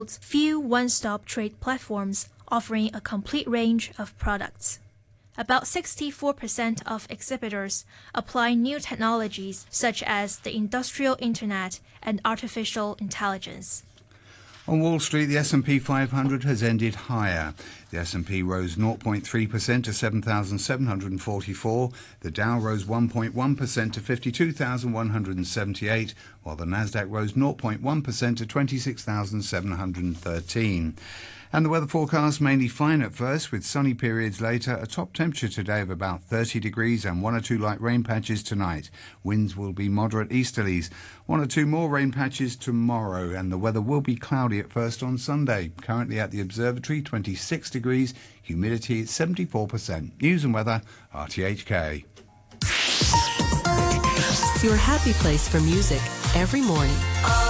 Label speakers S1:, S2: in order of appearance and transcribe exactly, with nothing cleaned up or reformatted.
S1: few one-stop trade platforms offering a complete range of products. About sixty-four percent of exhibitors apply new technologies such as the industrial internet and artificial intelligence.
S2: On Wall Street, the S and P five hundred has ended higher. The S and P rose zero point three percent to seven thousand seven hundred forty-four. The Dow rose one point one percent to fifty-two thousand one hundred seventy-eight, while the Nasdaq rose zero point one percent to twenty-six thousand seven hundred thirteen. And the weather forecast mainly fine at first, with sunny periods later, a top temperature today of about thirty degrees and one or two light rain patches tonight. Winds will be moderate easterlies. One or two more rain patches tomorrow, and the weather will be cloudy at first on Sunday. Currently at the observatory, twenty-six degrees, humidity at seventy-four percent. News and weather, R T H K.
S3: Your happy place for music every morning.